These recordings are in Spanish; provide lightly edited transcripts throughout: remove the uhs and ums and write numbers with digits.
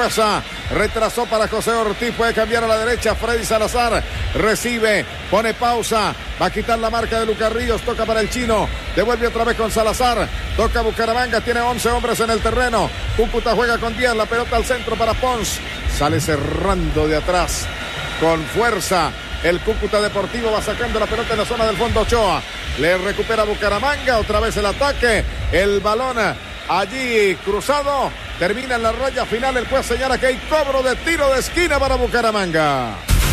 Sambueza. Retrasó para José Ortiz. Puede cambiar a la derecha. Freddy Salazar recibe. Pone pausa. Va a quitar la marca de Lucas Ríos. Toca para el chino. Devuelve otra vez con Salazar. Toca Bucaramanga. Tiene 11 hombres en el terreno. Cúcuta juega con 10. La pelota al centro para Pons. Sale cerrando de atrás con fuerza. El Cúcuta Deportivo va sacando la pelota en la zona del fondo. Ochoa. Le recupera Bucaramanga. Otra vez el ataque. El balón allí cruzado. Termina en la raya final. El juez señala que hay cobro de tiro de esquina para Bucaramanga.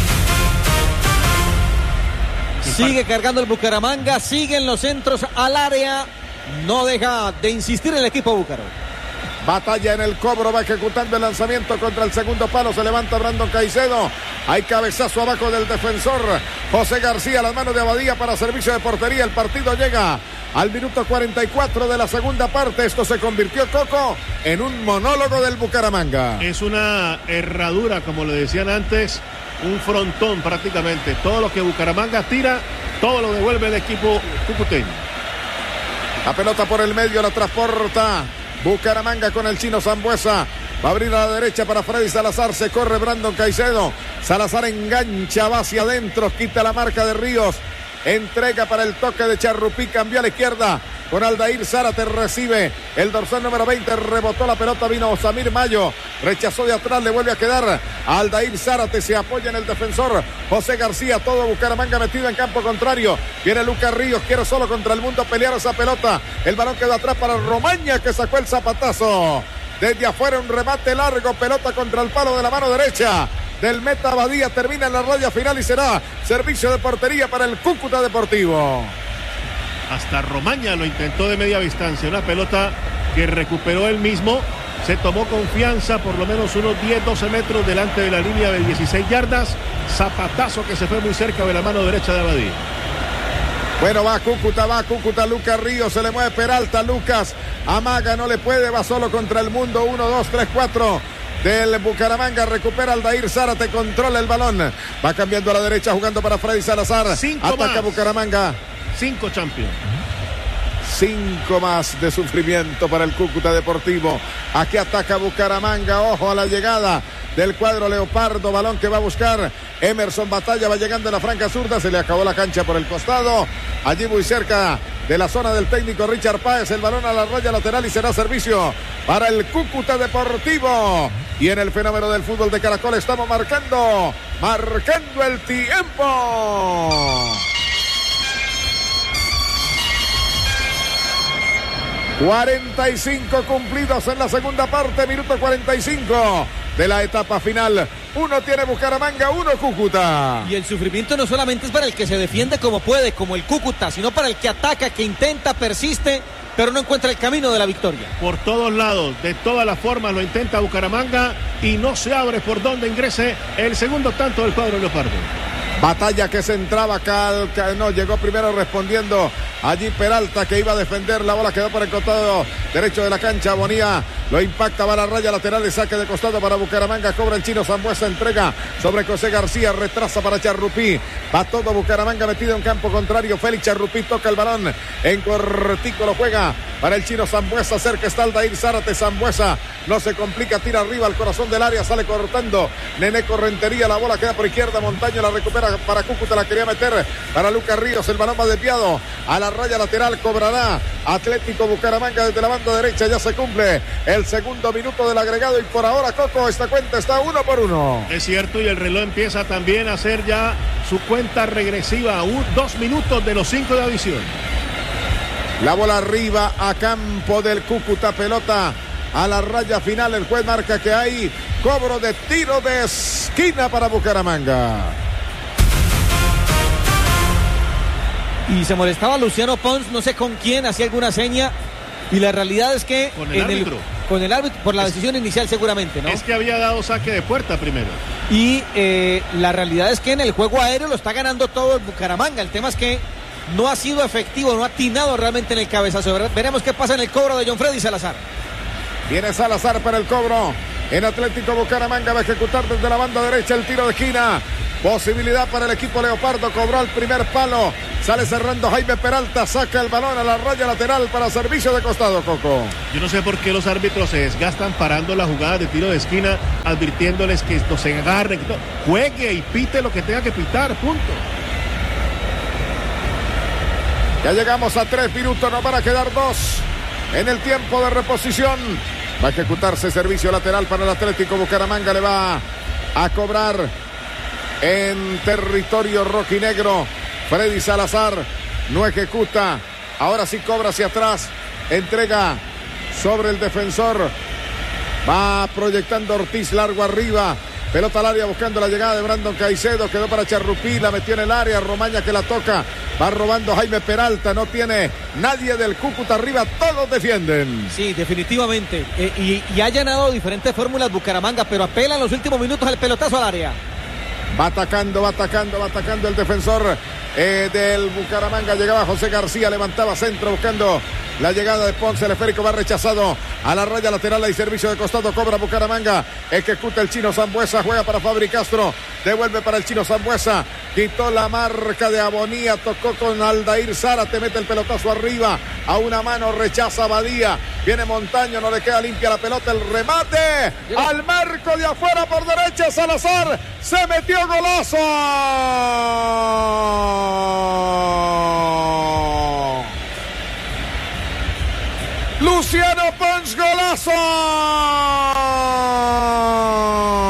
Sigue cargando el Bucaramanga. Siguen los centros al área. No deja de insistir el equipo búcaro. Batalla en el cobro, va ejecutando el lanzamiento contra el segundo palo, se levanta Brandon Caicedo, hay cabezazo abajo del defensor José García, las manos de Abadía para servicio de portería. El partido llega al minuto 44 de la segunda parte. Esto se convirtió, Coco, en un monólogo del Bucaramanga. Es una herradura, como le decían antes, un frontón prácticamente. Todo lo que Bucaramanga tira, todo lo devuelve el equipo cucuteño. La pelota por el medio, la transporta Bucaramanga con el chino Sambueza. Va a abrir a la derecha para Freddy Salazar. Se corre Brandon Caicedo. Salazar engancha, va hacia adentro. Quita la marca de Ríos. Entrega para el toque de Charrupí. Cambió a la izquierda con Aldair Zárate. Recibe el dorsal número 20. Rebotó la pelota. Vino Samir Mayo. Rechazó de atrás. Le vuelve a quedar a Aldair Zárate. Se apoya en el defensor José García. Todo Bucaramanga metido en campo contrario. Viene Lucas Ríos. Quiere solo contra el mundo pelear esa pelota. El balón quedó atrás para Romaña, que sacó el zapatazo. Desde afuera un remate largo. Pelota contra el palo de la mano derecha del meta Abadía. Termina en la raya final y será servicio de portería para el Cúcuta Deportivo. Hasta Romaña lo intentó de media distancia. Una pelota que recuperó él mismo. Se tomó confianza por lo menos unos 10-12 metros delante de la línea de 16 yardas. Zapatazo que se fue muy cerca de la mano derecha de Abadía. Bueno, va Cúcuta, Lucas Ríos, se le mueve Peralta, Lucas amaga, no le puede, va solo contra el mundo. 1, 2, 3, 4 del Bucaramanga. Recupera Aldair Zárate, controla el balón. Va cambiando a la derecha, jugando para Freddy Salazar. Ataca más. Bucaramanga. 5 Champions. 5 más de sufrimiento para el Cúcuta Deportivo. Aquí ataca Bucaramanga. Ojo a la llegada del cuadro leopardo. Balón que va a buscar Emerson Batalla. Va llegando en la franca zurda. Se le acabó la cancha por el costado. Allí muy cerca de la zona del técnico Richard Páez. El balón a la raya lateral y será servicio para el Cúcuta Deportivo. Y en el fenómeno del fútbol de Caracol estamos marcando el tiempo. ...45 cumplidos en la segunda parte... ...minuto 45 de la etapa final... ...1 tiene Bucaramanga, 1 Cúcuta... Y el sufrimiento no solamente es para el que se defiende como puede... ...como el Cúcuta, sino para el que ataca, que intenta, persiste... ...pero no encuentra el camino de la victoria. Por todos lados, de todas las formas lo intenta Bucaramanga... ...y no se abre por donde ingrese el segundo tanto del cuadro leopardo. Batalla que se entraba, no, llegó primero respondiendo allí Peralta, que iba a defender, la bola quedó por el costado derecho de la cancha. Bonía lo impacta, va a la raya lateral de saque de costado para Bucaramanga, cobra el chino Sambueza, entrega sobre José García, retrasa para Charrupí, va todo Bucaramanga metido en campo contrario. Félix Charrupí toca el balón en cortico, lo juega para el chino Sambueza, cerca está Aldair Zárate. Sambueza no se complica, tira arriba al corazón del área, sale cortando Nené Correntería, la bola queda por izquierda, Montaño la recupera para Cúcuta, la quería meter para Lucas Ríos, el balón va desviado a la raya lateral, cobrará Atlético Bucaramanga desde la banda derecha. Ya se cumple el segundo minuto del agregado y por ahora, Coco, esta cuenta está 1-1. Es cierto, y el reloj empieza también a hacer ya su cuenta regresiva, 2 minutos de los 5 de adición. La bola arriba a campo del Cúcuta, pelota a la raya final. El juez marca que hay cobro de tiro de esquina para Bucaramanga. Y se molestaba Luciano Pons, no sé con quién, hacía alguna seña. Y la realidad es que con el árbitro, por la decisión inicial seguramente, ¿no? Es que había dado saque de puerta primero. Y la realidad es que en el juego aéreo lo está ganando todo el Bucaramanga. El tema es que no ha sido efectivo, no ha atinado realmente en el cabezazo. Veremos qué pasa en el cobro de John Freddy Salazar. Viene Salazar para el cobro. En Atlético Bucaramanga va a ejecutar desde la banda derecha el tiro de esquina. Posibilidad para el equipo leopardo. Cobró el primer palo Sale cerrando Jaime Peralta, saca el balón a la raya lateral para servicio de costado, Coco. Yo no sé por qué los árbitros se desgastan parando la jugada de tiro de esquina, advirtiéndoles que esto se agarren, que juegue y pite lo que tenga que pitar, punto. Ya llegamos a 3 minutos, nos van a quedar 2 en el tiempo de reposición. Va a ejecutarse servicio lateral para el Atlético Bucaramanga, le va a cobrar en territorio rojinegro. Freddy Salazar no ejecuta, ahora sí cobra hacia atrás, entrega sobre el defensor, va proyectando Ortiz largo arriba, pelota al área buscando la llegada de Brandon Caicedo, quedó para Charrupí, la metió en el área, Romaña que la toca, va robando Jaime Peralta, no tiene nadie del Cúcuta arriba, todos defienden. Sí, definitivamente, y ha llenado diferentes fórmulas Bucaramanga, pero apela en los últimos minutos al pelotazo al área. Va atacando el defensor del Bucaramanga. Llegaba José García, levantaba centro buscando la llegada de Ponce. El esférico va rechazado a la raya lateral. Hay servicio de costado, cobra Bucaramanga. Ejecuta el Chino Sambuesa, juega para Fabri Castro. Devuelve para el Chino Sambuesa. Quitó la marca de Abonía, tocó con Aldair Zárate, mete el pelotazo arriba. A una mano rechaza Badía. Viene Montaño, no le queda limpia la pelota. El remate al marco de afuera por derecha. Salazar se metió, golazo. Luciano Pons, golazo.